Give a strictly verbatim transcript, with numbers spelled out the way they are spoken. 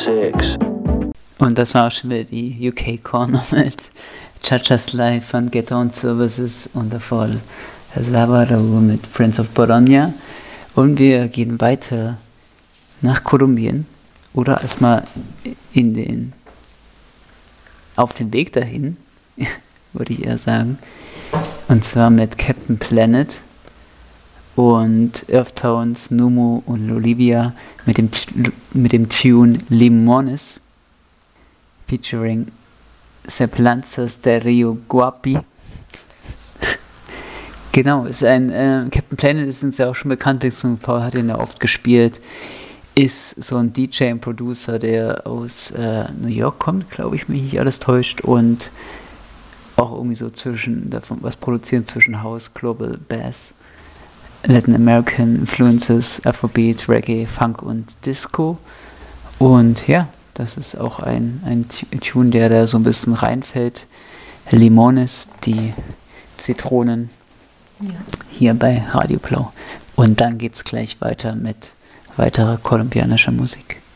six. Und das war auch schon wieder die U K Corner mit Cha-Cha's Live von Get On Services und davor Salvador mit Prince of Bologna. Und wir gehen weiter nach Kolumbien oder erstmal in den auf den Weg dahin, würde ich eher sagen. Und zwar mit Captain Planet und Earthtones, Numo und Olivia mit dem, mit dem Tune Limones featuring Seplanzas de Rio Guapi. Genau, ist ein äh, Captain Planet ist uns ja auch schon bekannt, beziehungsweise Paul hat ihn ja oft gespielt. Ist so ein D J und Producer, der aus äh, New York kommt, glaube ich, mich nicht alles täuscht, und auch irgendwie so zwischen, davon was produzieren zwischen House, Global Bass, Latin American Influences, Afrobeat, Reggae, Funk und Disco. Und ja, das ist auch ein, ein Tune, der da so ein bisschen reinfällt. Limones, die Zitronen, ja. Hier bei Radio Blau. Und dann geht's gleich weiter mit weiterer kolumbianischer Musik.